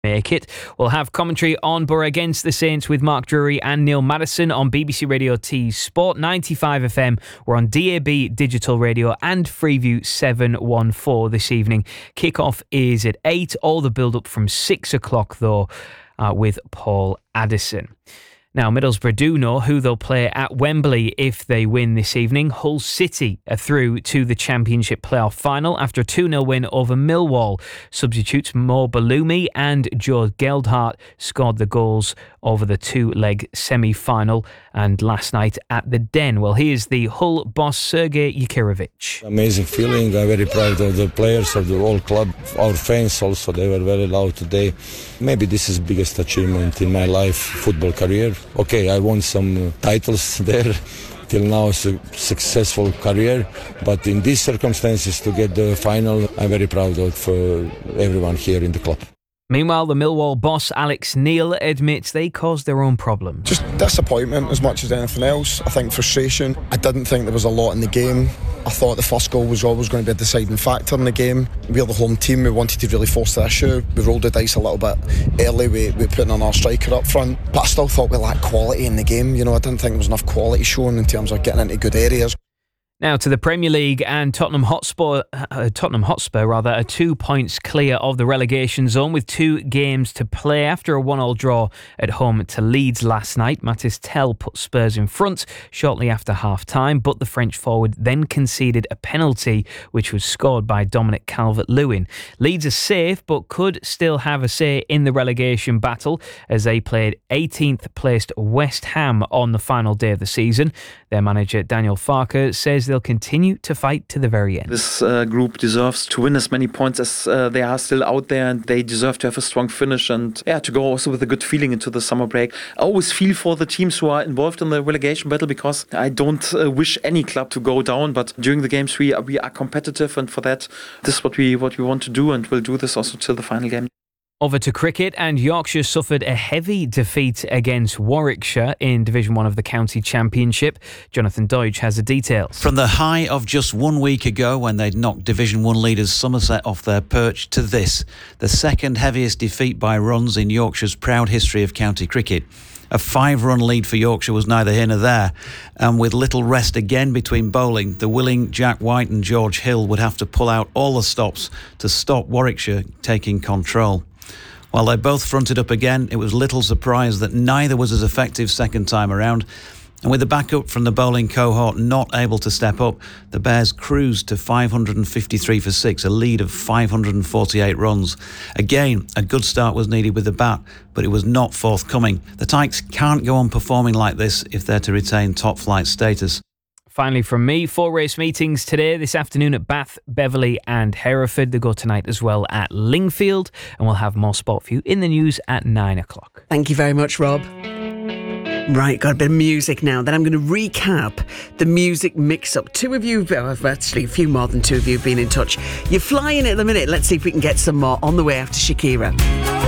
Make it. We'll have commentary on Borough against the Saints with Mark Drury and Neil Madison on BBC Radio T Sport 95 FM. We're on DAB Digital Radio and Freeview 714 this evening. Kickoff is at 8. All the build-up from 6 o'clock, though, with Paul Addison. Now, Middlesbrough do know who they'll play at Wembley if they win this evening. Hull City are through to the Championship playoff final after a 2-0 win over Millwall. Substitutes Mo Balumi and Joe Geldhart scored the goals over the two-leg semi-final and last night at the Den. Well, here's the Hull boss, Sergei Yakirovich. Amazing feeling. I'm very proud of the players, of the whole club. Our fans also, they were very loud today. Maybe this is the biggest achievement in my life, football career. Okay, I won some titles there. Till now, it's a successful career. But in these circumstances, to get the final, I'm very proud of everyone here in the club. Meanwhile, the Millwall boss, Alex Neil, admits they caused their own problem. Just disappointment as much as anything else. I think frustration. I didn't think there was a lot in the game. I thought the first goal was always going to be a deciding factor in the game. We're the home team. We wanted to really force the issue. We rolled the dice a little bit early with putting on our striker up front. But I still thought we lacked quality in the game. You know, I didn't think there was enough quality shown in terms of getting into good areas. Now to the Premier League, and Tottenham Hotspur are 2 points clear of the relegation zone with 2 games to play after a 1-1 draw at home to Leeds last night. Mathys Tel put Spurs in front shortly after half-time, but the French forward then conceded a penalty which was scored by Dominic Calvert-Lewin. Leeds are safe but could still have a say in the relegation battle as they played 18th placed West Ham on the final day of the season. Their manager Daniel Farke says they'll continue to fight to the very end. This group deserves to win as many points as they are still out there, and they deserve to have a strong finish and to go also with a good feeling into the summer break. I always feel for the teams who are involved in the relegation battle because I don't wish any club to go down, but during the games we are competitive, and for that this is what we want to do, and we'll do this also till the final game. Over to cricket, and Yorkshire suffered a heavy defeat against Warwickshire in Division 1 of the County Championship. Jonathan Deutsch has the details. From the high of just 1 week ago when they'd knocked Division 1 leaders Somerset off their perch to this, the second heaviest defeat by runs in Yorkshire's proud history of county cricket. A 5-run lead for Yorkshire was neither here nor there, and with little rest again between bowling, the willing Jack White and George Hill would have to pull out all the stops to stop Warwickshire taking control. While they both fronted up again, it was little surprise that neither was as effective second time around. And with the backup from the bowling cohort not able to step up, the Bears cruised to 553 for 6, a lead of 548 runs. Again, a good start was needed with the bat, but it was not forthcoming. The Tykes can't go on performing like this if they're to retain top flight status. Finally from me, 4 race meetings today, this afternoon at Bath, Beverley and Hereford. They go tonight as well at Lingfield, and we'll have more sport for you in the news at 9 o'clock. Thank you very much, Rob. Right, got a bit of music now. Then I'm going to recap the music mix-up. 2 of you, actually a few more than 2 of you have been in touch. You're flying at the minute. Let's see if we can get some more on the way after Shakira.